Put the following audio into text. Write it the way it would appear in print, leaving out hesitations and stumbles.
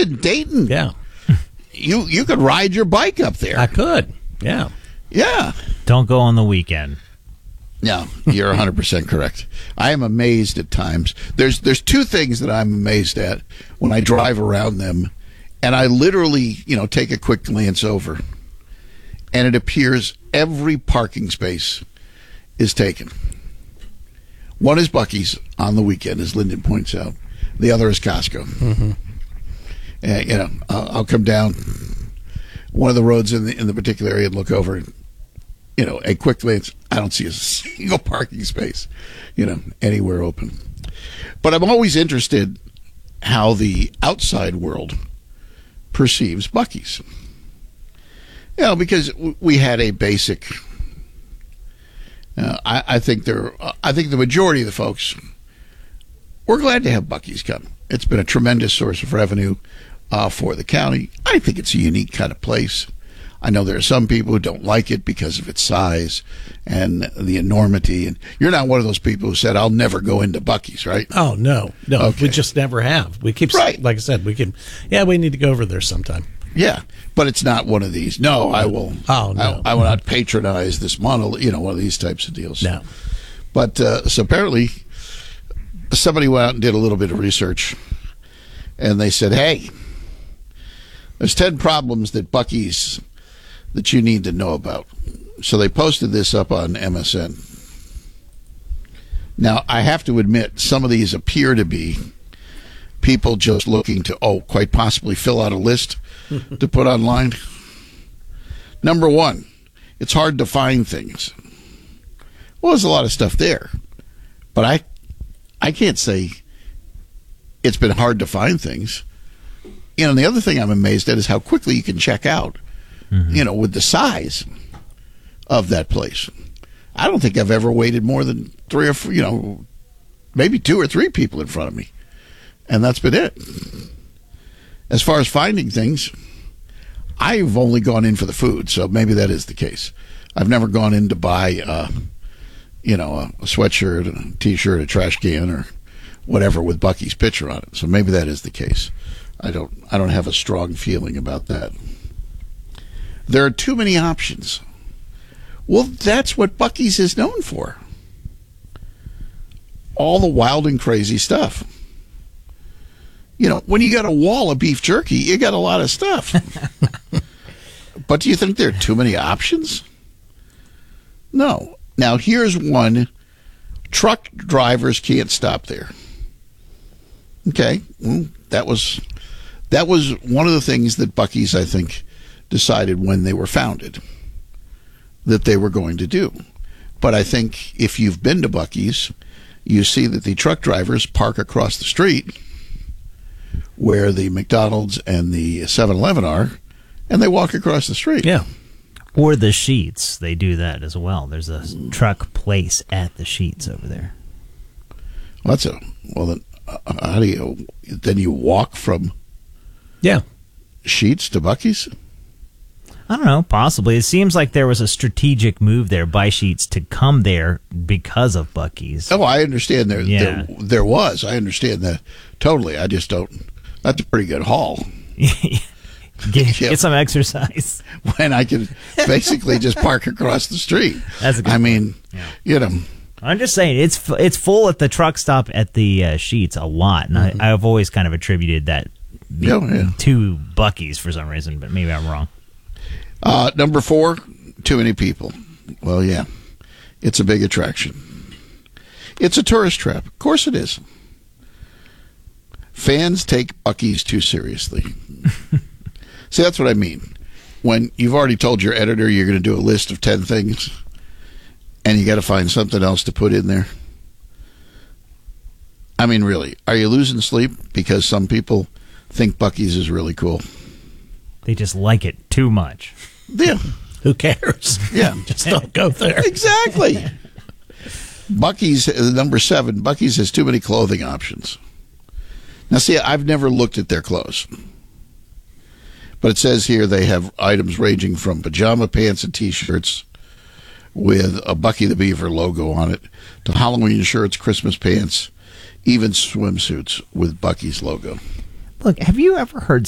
in Dayton. Yeah. You could ride your bike up there. I could. Yeah. Yeah. Don't go on the weekend. No, you're 100% correct. I am amazed at times. There's two things that I'm amazed at when I drive around them, and I literally, take a quick glance over, and it appears every parking space is taken. One is Buc-ee's on the weekend, as Lyndon points out. The other is Costco. Mm-hmm. And, I'll come down one of the roads in the particular area and look over, and, a quick glance, I don't see a single parking space, anywhere open. But I'm always interested how the outside world perceives Buc-ee's. Because we had a basic. I think the majority of the folks we're glad to have Buc-ee's come. It's been a tremendous source of revenue for the county. I think it's a unique kind of place. I know there are some people who don't like it because of its size and the enormity. And you're not one of those people who said, I'll never go into Buc-ee's, right? Oh, no. Okay. We just never have. We keep, right. Like I said, we need to go over there sometime. Yeah, but it's not one of these. No, I will. Oh, no. I will not patronize this model, one of these types of deals. No. But so apparently somebody went out and did a little bit of research, and they said, hey, there's 10 problems that Buc-ee's that you need to know about. So they posted this up on MSN. Now, I have to admit, some of these appear to be people just looking to, quite possibly fill out a list to put online. Number one, it's hard to find things. Well, there's a lot of stuff there. But I can't say it's been hard to find things. And the other thing I'm amazed at is how quickly you can check out, with the size of that place. I don't think I've ever waited more than 3 or 4, maybe 2 or 3 people in front of me. And that's been it. As far as finding things, I've only gone in for the food, so maybe that is the case. I've never gone in to buy, a sweatshirt, a T-shirt, a trash can, or whatever with Buc-ee's picture on it. So maybe that is the case. I don't have a strong feeling about that. There are too many options. Well, that's what Buc-ee's is known for. All the wild and crazy stuff. When you got a wall of beef jerky, you got a lot of stuff. But do you think there are too many options? No. Now, here's one. Truck drivers can't stop there. Okay. Well, that was one of the things that Buc-ee's, I think, decided when they were founded that they were going to do. But I think if you've been to Buc-ee's, you see that the truck drivers park across the street where the McDonald's and the 7-Eleven are, and they walk across the street. Yeah. Or the Sheets. They do that as well. There's a truck place at the Sheets over there. Well, then how do you walk from Sheets to Buc-ee's? I don't know, possibly. It seems like there was a strategic move there by Sheets to come there because of Buc-ee's. Oh, I understand there was. I understand that totally. I just don't. That's a pretty good haul. Get some exercise. When I can basically just park across the street. That's a good point. I'm just saying, it's full at the truck stop at the Sheets a lot, and I've always kind of attributed that to Buc-ee's for some reason, but maybe I'm wrong. Number 4, too many people. Well, yeah, it's a big attraction. It's a tourist trap. Of course it is. Fans take Buc-ee's too seriously. See, that's what I mean. When you've already told your editor you're going to do a list of 10 things, and you got to find something else to put in there. I mean, really, are you losing sleep because some people think Buc-ee's is really cool? They just like it too much. Yeah. Who cares? Yeah. Just don't go there. Exactly. Buc-ee's, number 7, Buc-ee's has too many clothing options. Now, see, I've never looked at their clothes. But it says here they have items ranging from pajama pants and T-shirts with a Buc-ee the Beaver logo on it to Halloween shirts, Christmas pants, even swimsuits with Buc-ee's logo. Look, have you ever heard